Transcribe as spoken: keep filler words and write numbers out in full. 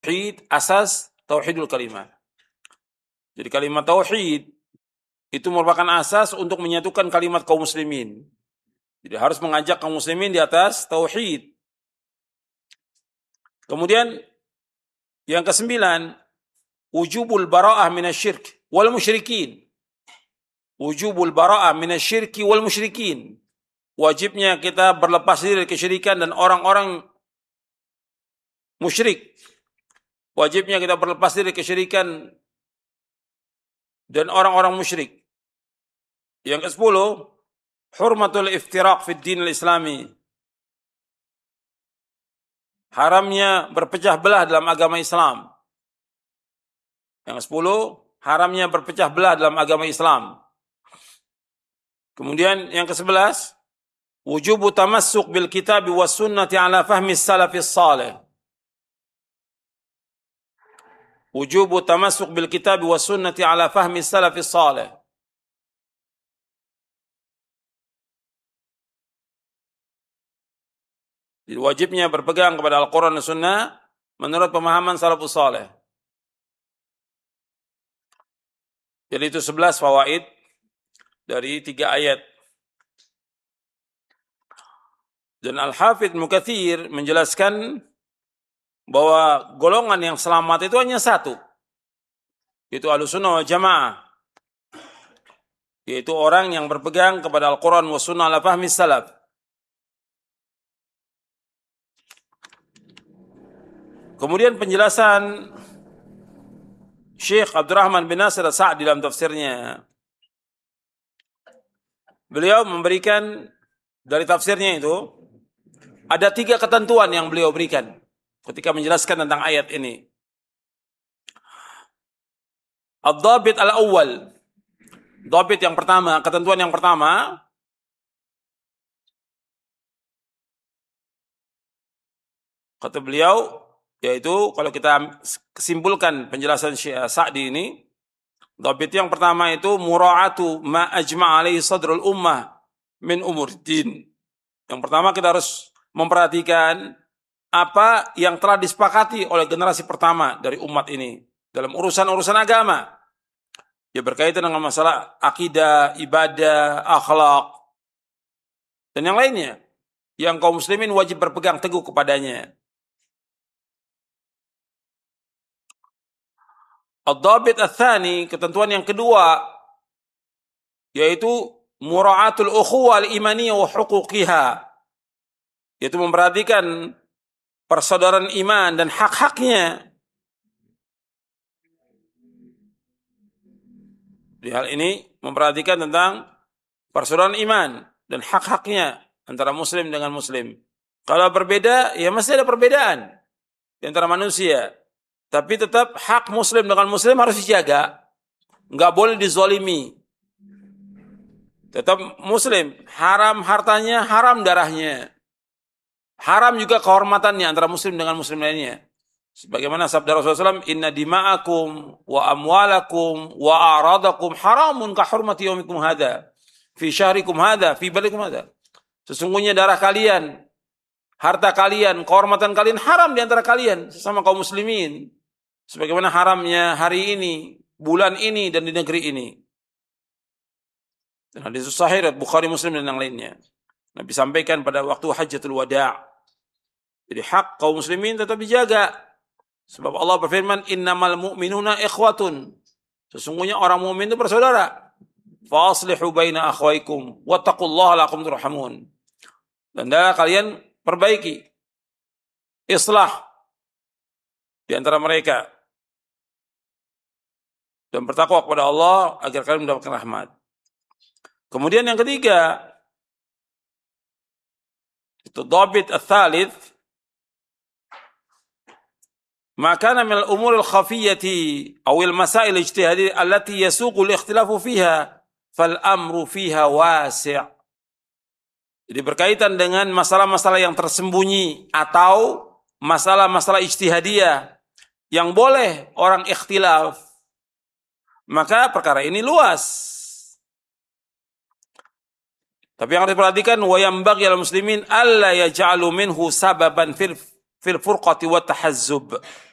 tauhid, asas tauhidul kalimah. Jadi kalimat tauhid itu merupakan asas untuk menyatukan kalimat kaum muslimin. Jadi harus mengajak kaum muslimin di atas tauhid. Kemudian yang kesembilan, wujubul bara'ah minasyirk wal musyrikin. Wujubul bara'ah minasyirki wal musyrikin. Wajibnya kita berlepas diri dari kesyirikan dan orang-orang musyrik. Wajibnya kita berlepas diri dari kesyirikan dan orang-orang musyrik. Yang kesepuluh, hurmatul iftiraq fid din al-islami. Haramnya berpecah belah dalam agama Islam. Yang kesepuluh, haramnya berpecah belah dalam agama Islam. Kemudian yang kesebelas, wujubu tamassuk bil kitab was sunnati ala fahmi salafis salih. Wujubu tamassuk bil kitab was sunnati ala fahmi salafis salih. Jadi wajibnya berpegang kepada Al-Quran dan Sunnah menurut pemahaman salafus salih. Jadi itu sebelas fawaid dari tiga ayat. Dan Al-Hafidz Ibnu Katsir menjelaskan bahwa golongan yang selamat itu hanya satu, yaitu Ahlussunnah wal Jamaah, yaitu orang yang berpegang kepada Al-Quran wa Sunnah ala fahmi salaf. Kemudian penjelasan Syekh Abdurrahman bin Nasir As-Sa'di dalam tafsirnya. Beliau memberikan dari tafsirnya itu ada tiga ketentuan yang beliau berikan ketika menjelaskan tentang ayat ini. Ad-dhabit al-awwal. Dhabit yang pertama, ketentuan yang pertama, kata beliau, yaitu kalau kita kesimpulkan penjelasan Syekh Sa'di ini, dhabit yang pertama itu mura'atu ma ajma' alaihi sadrul ummah min umur din. Yang pertama kita harus memperhatikan apa yang telah disepakati oleh generasi pertama dari umat ini dalam urusan-urusan agama. Ya berkaitan dengan masalah akidah, ibadah, akhlak, dan yang lainnya yang kaum muslimin wajib berpegang teguh kepadanya. Ad-dhabit ats-tsani, ketentuan yang kedua, yaitu mura'atul ukhuwah al-imaniyah wa huquqiha, yaitu memperhatikan persaudaraan iman dan hak-haknya. Di hal ini memperhatikan tentang persaudaraan iman dan hak-haknya antara muslim dengan muslim. Kalau berbeda, ya masih ada perbedaan di antara manusia. Tapi tetap hak muslim dengan muslim harus dijaga. Enggak boleh dizalimi. Tetap muslim, haram hartanya, haram darahnya. Haram juga kehormatannya antara muslim dengan muslim lainnya. Sebagaimana sabda Rasulullah shallallahu alaihi wasallam, inna dima'akum wa amwalakum wa a'radakum haramun ka hurmati yaumikum hadha, fi syahrikum hadha, fi baladikum hadha. Sesungguhnya darah kalian, harta kalian, kehormatan kalian haram di antara kalian sesama kaum muslimin. Sebagaimana haramnya hari ini, bulan ini, dan di negeri ini. Dan hadis sahih Bukhari, Muslim dan yang lainnya. Nabi sampaikan pada waktu Hajjatul Wada'. Jadi hak kaum muslimin tetap dijaga. Sebab Allah berfirman, innamal mu'minuna ikhwatun. Sesungguhnya orang mukmin itu bersaudara. Fa aslihu baina akhwaikum wattaqullaha la'akum turhamun. Dan dah kalian perbaiki islah di antara mereka. Dan bertakwa kepada Allah agar kalian mendapatkan rahmat. Kemudian yang ketiga, itu dhabit ats-tsalits, ma kana min al-umur al-khafiyyati aw al-masail al-ijtihadiyah allati yasuqu al-ikhtilafu fiha fal amru fiha wasi'. Jadi berkaitan dengan masalah-masalah yang tersembunyi atau masalah-masalah ijtihadiyah yang boleh orang ikhtilaf, maka perkara ini luas. Tapi yang harus diperhatikan, wa yambaghi al muslimin alla yaj'alu minhu sababan fil fil furqati wa tahazzub.